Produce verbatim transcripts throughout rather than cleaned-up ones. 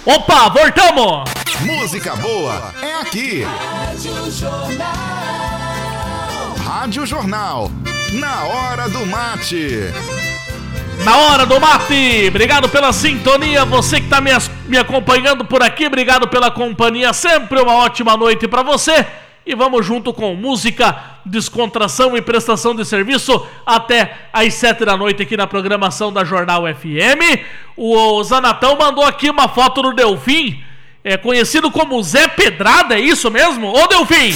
Opa, voltamos! Música boa é aqui. Rádio Jornal. Rádio Jornal. Na hora do mate. Na hora do mate. Obrigado pela sintonia. Você que está me, me acompanhando por aqui, obrigado pela companhia. Sempre uma ótima noite para você. E vamos junto com música, descontração e prestação de serviço até às sete da noite aqui na programação da Jornal F M. O Zanatão mandou aqui uma foto do Delfim, é conhecido como Zé Pedrada, é isso mesmo? Ô Delfim!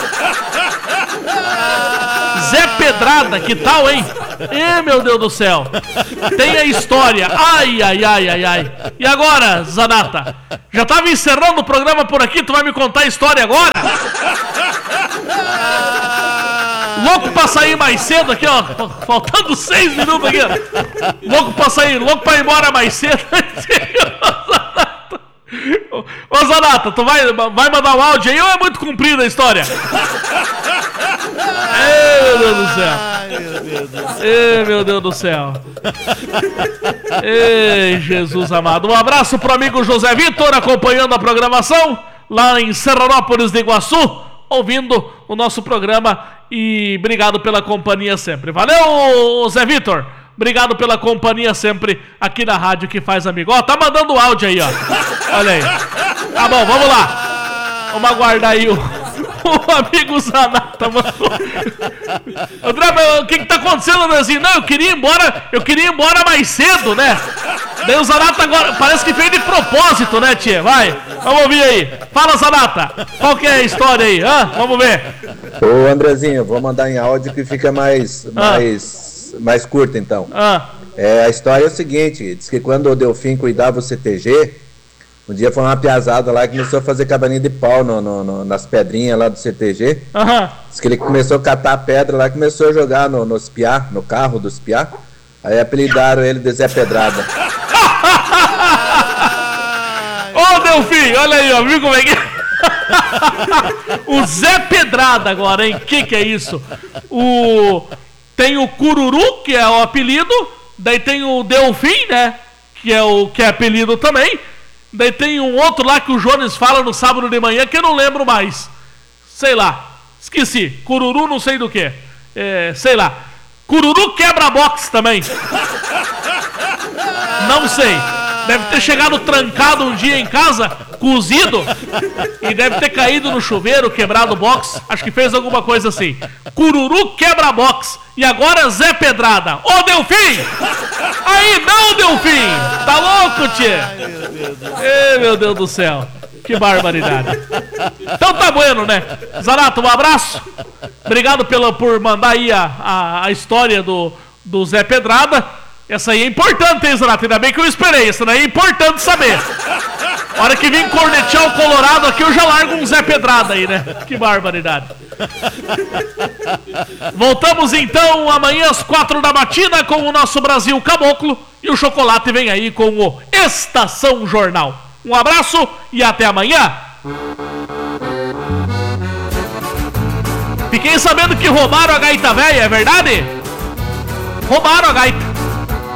Zé Pedrada, que tal, hein? Ê, meu Deus do céu! Tem a história, ai, ai, ai, ai, ai. E agora, Zanata? Já tava encerrando o programa por aqui, tu vai me contar a história agora? Louco pra sair mais cedo aqui, ó. Faltando seis minutos aqui, ó. Louco pra sair, louco pra ir embora mais cedo. Ô Zanata, tu vai, vai mandar um áudio aí ou é muito comprida a história? Ei, meu Deus do céu. Ei, meu Deus do céu. Ei, Jesus amado. Um abraço pro amigo José Vitor, acompanhando a programação lá em Serranópolis de Iguaçu, ouvindo o nosso programa, e obrigado pela companhia sempre. Valeu, Zé Vitor. Obrigado pela companhia sempre aqui na rádio que faz amigo. Ó, tá mandando áudio aí, ó. Olha aí. Tá bom, vamos lá. Vamos aguardar aí o, o amigo Zanata mandou. André, o que que tá acontecendo, Andrezinho? Não, eu queria ir embora, eu queria ir embora mais cedo, né? Daí o Zanata agora, parece que fez de propósito, né, tia? Vai, vamos ouvir aí. Fala, Zanata, qual que é a história aí? Hã? Vamos ver. Ô, Andrezinho, vou mandar em áudio que fica mais, ah. mais, mais curto, então. Ah. É, a história é o seguinte, diz que quando o Delfim cuidava do C T G, um dia foi uma piazada lá que começou a fazer cabaninha de pau no, no, no, nas pedrinhas lá do C T G. Aham. Diz que ele começou a catar a pedra lá, começou a jogar no, nos piá, no carro dos piá. Aí apelidaram ele de Zé Pedrada. Ô, Delfim, olha aí, ó, viu como é que é? O Zé Pedrada agora, hein? Que que é isso? O... Tem o Cururu, que é o apelido. Daí tem o Delfim, né? Que é o que é apelido também. Daí tem um outro lá que o Jones fala no sábado de manhã, que eu não lembro mais. Sei lá, esqueci. Cururu não sei do que. É, sei lá. Cururu quebra-box também. Não sei. Deve ter chegado trancado um dia em casa, cozido, e deve ter caído no chuveiro, quebrado o box. Acho que fez alguma coisa assim. Cururu quebra-box. E agora Zé Pedrada. Ô, Delfim! Aí não, Delfim! Tá louco, tia? Ei, meu Deus do céu. Que barbaridade. Então tá bueno, né? Zanata, um abraço. Obrigado pela, por mandar aí a, a, a história do, do Zé Pedrada. Essa aí é importante, hein, Zanata? Ainda bem que eu esperei. Essa daí é importante saber. A hora que vim cornetear o Colorado aqui, eu já largo um Zé Pedrada aí, né? Que barbaridade. Voltamos então amanhã às quatro da matina com o nosso Brasil Caboclo. E o Chocolate vem aí com o Estação Jornal. Um abraço e até amanhã. Fiquei sabendo que roubaram a gaita velha, é verdade? Roubaram a gaita.